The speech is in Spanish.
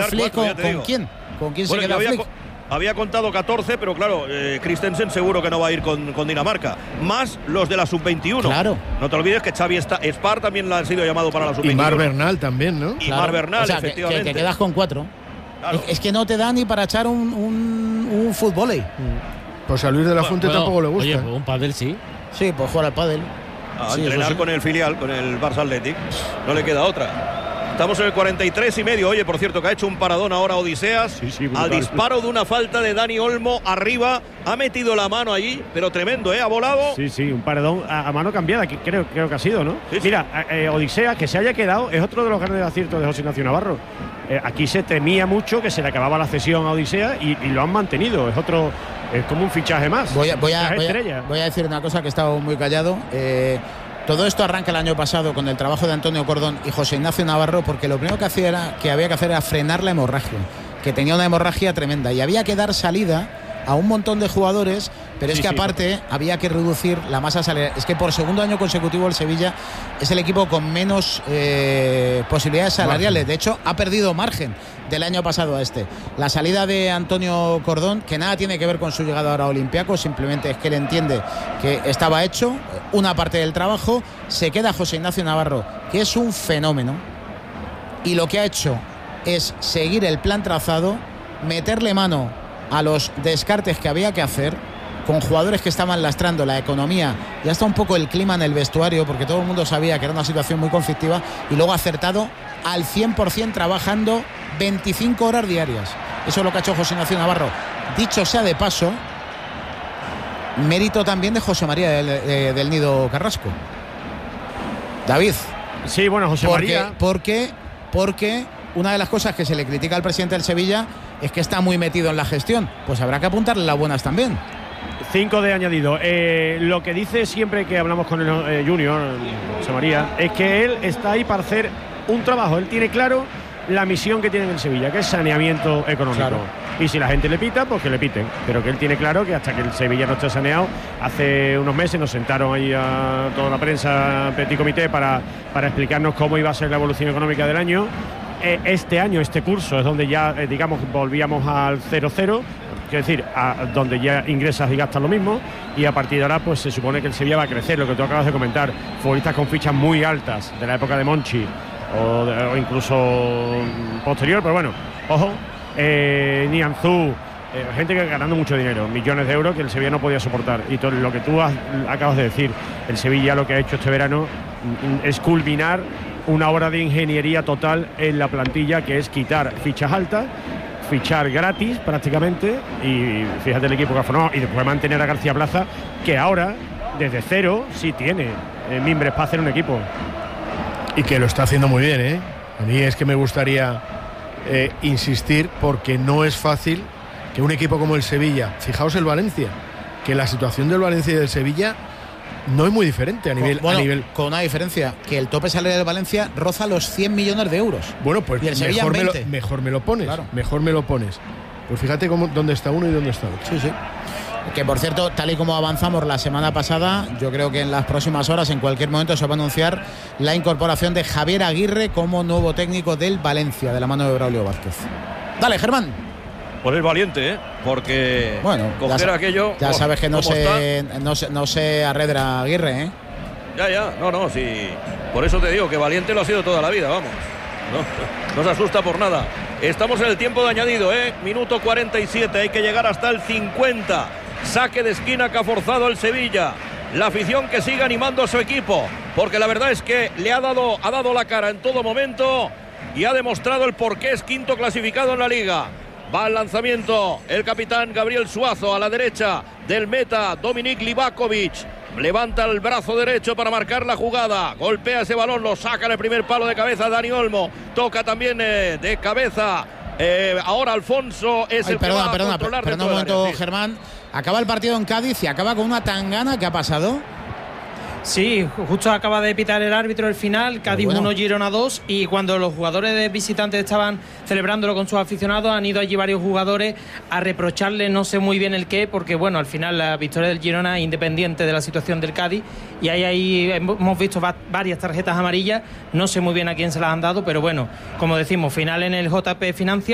Flick, ¿con quién? ¿Con quién se queda Flick? Había contado 14, pero claro, Christensen seguro que no va a ir con Dinamarca. Más los de la sub-21. Claro. No te olvides que Xavi Spar también ha sido llamado para la sub-21. Y Marc Bernal también, ¿no? Y Marc Bernal, o sea, efectivamente. Que quedas con 4. Claro. Es que no te da ni para echar un fútbol. Pues a Luis de la Fuente tampoco le gusta. Oye, pues un pádel sí. Sí, pues jugar al pádel. A Sí, entrenar con el filial, con el Barça Athletic. No le queda otra. Estamos en el 43,5. Oye, por cierto, que ha hecho un paradón ahora Odiseas. Sí, al disparo de una falta de Dani Olmo arriba. Ha metido la mano allí, pero tremendo, ¿eh? Ha volado. Sí, un paradón a mano cambiada, que creo que ha sido, ¿no? Sí. Mira, Odiseas, que se haya quedado, es otro de los grandes aciertos de José Ignacio Navarro. Aquí se temía mucho que se le acababa la cesión a Odiseas y lo han mantenido. Es como un fichaje más. Voy a decir una cosa, que he estado muy callado. Todo esto arranca el año pasado con el trabajo de Antonio Cordón y José Ignacio Navarro, porque lo primero que había que hacer era frenar la hemorragia, que tenía una hemorragia tremenda y había que dar salida a un montón de jugadores, pero es que aparte había que reducir la masa salarial. Es que por segundo año consecutivo el Sevilla es el equipo con menos posibilidades salariales. De hecho, ha perdido margen del año pasado a este. La salida de Antonio Cordón, que nada tiene que ver con su llegada ahora a Olympiacos, simplemente es que él entiende que estaba hecho una parte del trabajo. Se queda José Ignacio Navarro, que es un fenómeno, y lo que ha hecho es seguir el plan trazado, meterle mano a los descartes que había que hacer, con jugadores que estaban lastrando la economía y hasta un poco el clima en el vestuario, porque todo el mundo sabía que era una situación muy conflictiva, y luego acertado al 100%, trabajando 25 horas diarias. Eso es lo que ha hecho José Ignacio Navarro. Dicho sea de paso, mérito también de José María del Nido Carrasco. David. Sí, bueno, José María. Porque una de las cosas que se le critica al presidente del Sevilla es que está muy metido en la gestión. Pues habrá que apuntarle las buenas también. 5 de añadido. Lo que dice siempre que hablamos con el Junior, José María, es que él está ahí para hacer un trabajo. Él tiene claro la misión que tiene en el Sevilla, que es saneamiento económico. Claro. Y si la gente le pita, pues que le piten. Pero que él tiene claro que hasta que el Sevilla no esté saneado, hace unos meses nos sentaron ahí a toda la prensa, petit comité, para explicarnos cómo iba a ser la evolución económica del año. Este año, este curso, es donde ya, digamos, volvíamos al 0-0, es decir, donde ya ingresas y gastas lo mismo, y a partir de ahora pues se supone que el Sevilla va a crecer, lo que tú acabas de comentar, futbolistas con fichas muy altas de la época de Monchi o incluso posterior, pero bueno, ojo, Nianzú, gente que ganando mucho dinero, millones de euros que el Sevilla no podía soportar, y todo lo que tú acabas de decir, el Sevilla lo que ha hecho este verano es culminar una obra de ingeniería total en la plantilla, que es quitar fichas altas, fichar gratis prácticamente, y fíjate el equipo que ha formado, y después mantener a García Plaza, que ahora desde cero sí tiene mimbres para hacer un equipo. Y que lo está haciendo muy bien, ¿eh? A mí es que me gustaría insistir, porque no es fácil que un equipo como el Sevilla, fijaos el Valencia, que la situación del Valencia y del Sevilla no es muy diferente a nivel, con una diferencia, que el tope salarial del Valencia roza los 100 millones de euros. Bueno, pues y el Sevilla mejor me lo pones, claro. Mejor me lo pones. Pues fíjate dónde está uno y dónde está otro. Sí. Que por cierto, tal y como avanzamos la semana pasada, yo creo que en las próximas horas, en cualquier momento, se va a anunciar la incorporación de Javier Aguirre como nuevo técnico del Valencia, de la mano de Braulio Vázquez. Dale, Germán. Pues es valiente, porque coger aquello. Ya sabes que no se arredra Aguirre, ¿eh? Ya, no, sí. Por eso te digo que valiente lo ha sido toda la vida, vamos. No se asusta por nada. Estamos en el tiempo de añadido, minuto 47, hay que llegar hasta el 50. Saque de esquina que ha forzado el Sevilla. La afición que sigue animando a su equipo, porque la verdad es que le ha dado la cara en todo momento y ha demostrado el por qué es quinto clasificado en la Liga. Va al lanzamiento el capitán Gabriel Suazo a la derecha del meta Dominik Livakovic. Levanta el brazo derecho para marcar la jugada. Golpea ese balón, lo saca en el primer palo de cabeza Dani Olmo. Toca también de cabeza. Ahora Alfonso es el que va a controlar. Perdona un momento, Germán. Acaba el partido en Cádiz y acaba con una tangana. ¿Qué ha pasado? Sí, justo acaba de pitar el árbitro el final, Cádiz 1, Girona 2, y cuando los jugadores de visitantes estaban celebrándolo con sus aficionados, han ido allí varios jugadores a reprocharle no sé muy bien el qué, porque bueno, al final la victoria del Girona es independiente de la situación del Cádiz, y ahí hemos visto varias tarjetas amarillas, no sé muy bien a quién se las han dado, pero bueno, como decimos, final en el JP Financia.